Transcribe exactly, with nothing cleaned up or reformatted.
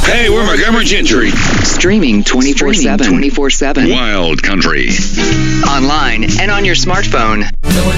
Hey, we're Montgomery Gentry. Streaming twenty-four seven. twenty-four seven. Wild Country. Online and on your smartphone.